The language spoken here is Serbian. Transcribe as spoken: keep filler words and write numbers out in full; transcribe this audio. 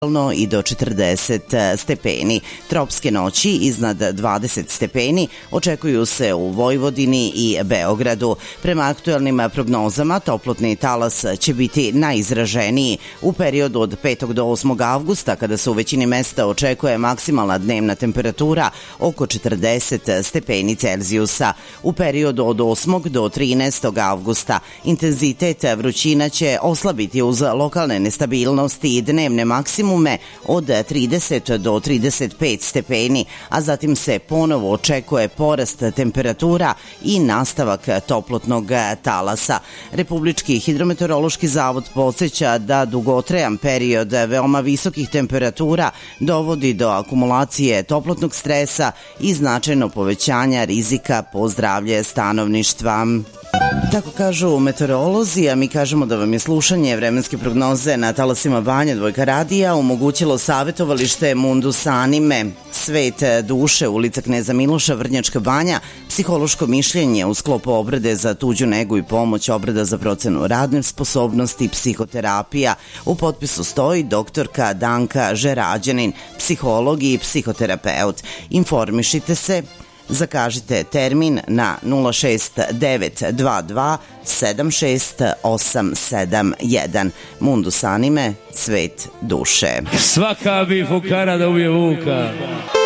i do četrdeset stepeni. Tropske noći iznad dvadeset stepeni očekuju se u Vojvodini i Beogradu. Prema aktuelnim prognozama, toplotni talas će biti najizraženiji u periodu od petog do osmog avgusta, kada se u većini mesta očekuje maksimalna dnevna temperatura oko četrdeset stepeni Celzijusa. U periodu od osmog do trinaestog avgusta intenzitet vrućina će oslabiti uz lokalne nestabilnosti i dnevne maksimume od trideset do trideset pet stepeni, a zatim se ponovo očekuje porast temperatura i nastavak toplotnog talasa. Republički hidrometeorološki zavod podseća da dugotrajan period veoma visokih temperatura dovodi do akumulacije toplotnog stresa i značajno povećanja rizika po zdravlje stanovništva. Tako kažu meteorolozi, a mi kažemo da vam je slušanje vremenske prognoze na talasima Banja Dvojka radija omogućilo savjetovalište Mundus Anime, Svet duše, ulica Kneza Miloša, Vrnjačka Banja, psihološko mišljenje u sklopu obrade za tuđu negu i pomoć, obrada za procenu radne sposobnosti, psihoterapija. U potpisu stoji doktorka Danka Žerađanin, psiholog i psihoterapeut. Informišite se. Zakažite termin na nula šest devet dva dva sedam šest osam sedam jedan. Mundus Anime, Svet duše. Svaka bi fukara da ubije vuka.